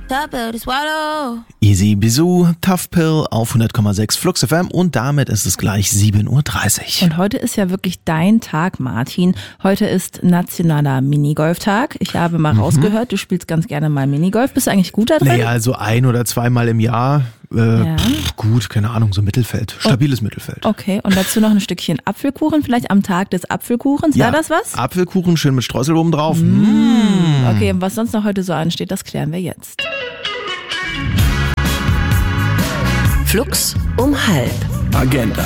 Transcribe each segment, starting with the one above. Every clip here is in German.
Tough pill to swallow. Easy Bisou, Tough Pill auf 100,6 Flux FM und damit ist es gleich 7:30 Uhr. Und heute ist ja wirklich dein Tag, Martin. Heute ist nationaler Minigolf-Tag. Ich habe mal rausgehört, du spielst ganz gerne mal Minigolf. Bist du eigentlich gut da drin? Naja, also 1- oder zweimal im Jahr. Gut, keine Ahnung, so Mittelfeld. Stabiles Mittelfeld. Okay, und dazu noch ein Stückchen Apfelkuchen, vielleicht am Tag des Apfelkuchens. Wäre das was? Apfelkuchen schön mit Streusel oben drauf. Okay, und was sonst noch heute so ansteht, das klären wir jetzt. Flux um 12:30. Agenda.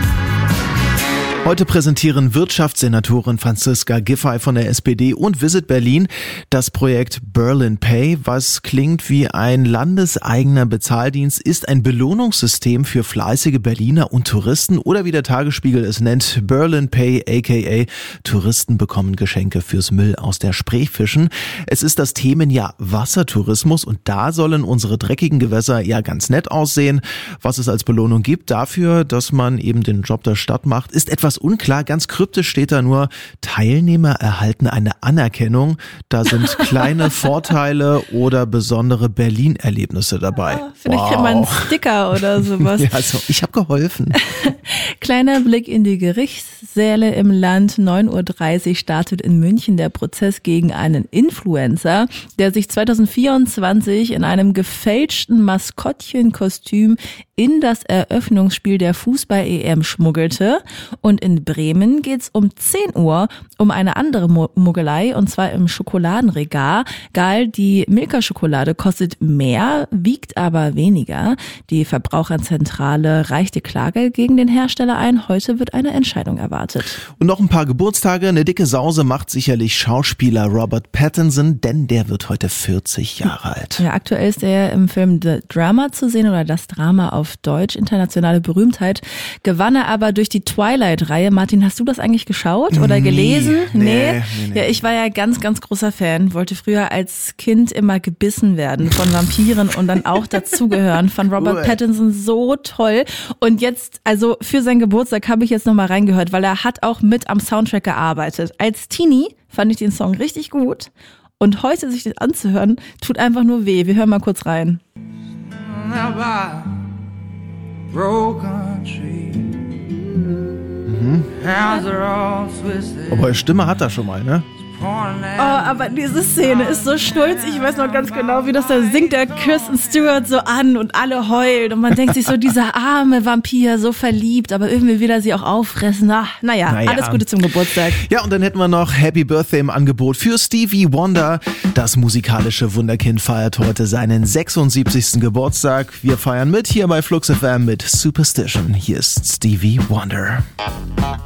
Heute präsentieren Wirtschaftssenatorin Franziska Giffey von der SPD und Visit Berlin das Projekt Berlin Pay, was klingt wie ein landeseigener Bezahldienst, ist ein Belohnungssystem für fleißige Berliner und Touristen oder wie der Tagesspiegel es nennt, Berlin Pay aka Touristen bekommen Geschenke fürs Müll aus der Spree fischen. Es ist das Themenjahr Wassertourismus und da sollen unsere dreckigen Gewässer ja ganz nett aussehen. Was es als Belohnung gibt dafür, dass man eben den Job der Stadt macht, ist etwas unklar. Ganz kryptisch steht da nur, Teilnehmer erhalten eine Anerkennung. Da sind kleine Vorteile oder besondere Berlin-Erlebnisse dabei. Vielleicht kriegt man einen Sticker oder sowas. Ja, also ich habe geholfen. Kleiner Blick in die Gerichtssäle im Land. 9:30 Uhr startet in München der Prozess gegen einen Influencer, der sich 2024 in einem gefälschten Maskottchenkostüm in das Eröffnungsspiel der Fußball-EM schmuggelte. Und in Bremen geht's um 10 Uhr um eine andere Muggelei, und zwar im Schokoladenregal. Die Milka-Schokolade kostet mehr, wiegt aber weniger. Die Verbraucherzentrale reichte Klage gegen den Hersteller ein. Heute wird eine Entscheidung erwartet. Und noch ein paar Geburtstage. Eine dicke Sause macht sicherlich Schauspieler Robert Pattinson, denn der wird heute 40 Jahre alt. Ja, aktuell ist er im Film The Drama zu sehen oder Das Drama auf Deutsch. Internationale Berühmtheit. Gewann er aber durch die Twilight-Reihe. Martin, hast du das eigentlich geschaut oder gelesen? Nee. Ja, ich war ja ganz, ganz großer Fan. Wollte früher als Kind immer gebissen werden von Vampiren und dann auch dazugehören. Fand Robert Pattinson so toll. Und jetzt, also für seinen Geburtstag habe ich jetzt nochmal reingehört, weil er hat auch mit am Soundtrack gearbeitet. Als Teenie fand ich den Song richtig gut. Und heute sich das anzuhören, tut einfach nur weh. Wir hören mal kurz rein. Aber Stimme hat er schon mal, ne? Oh, aber diese Szene ist so schnulzig. Ich weiß noch ganz genau, wie das da singt der Kristen Stewart so an und alle heulen. Und man denkt sich so, dieser arme Vampir, so verliebt, aber irgendwie will er sie auch auffressen. Naja, alles Gute zum Geburtstag. Ja, und dann hätten wir noch Happy Birthday im Angebot für Stevie Wonder. Das musikalische Wunderkind feiert heute seinen 76. Geburtstag. Wir feiern mit hier bei Flux FM mit Superstition. Hier ist Stevie Wonder.